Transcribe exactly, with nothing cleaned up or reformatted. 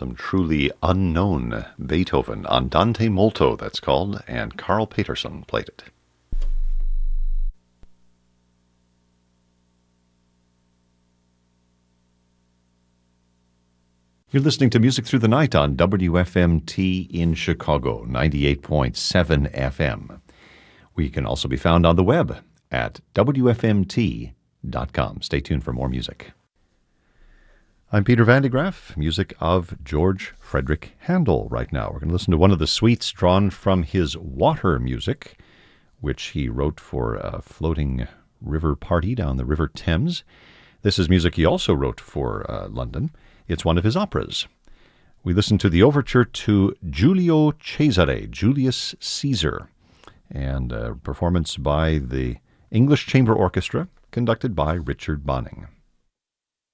Some truly unknown Beethoven, Andante Molto, that's called, and Carl Peterson played it. You're listening to Music Through the Night on W F M T in Chicago, ninety-eight point seven F M. We can also be found on the web at W F M T dot com. Stay tuned for more music. I'm Peter Van de Graaff, music of George Frederick Handel right now. We're going to listen to one of the suites drawn from his water music, which he wrote for a floating river party down the River Thames. This is music he also wrote for uh, London. It's one of his operas. We listen to the overture to Giulio Cesare, Julius Caesar, and a performance by the English Chamber Orchestra, conducted by Richard Bonning.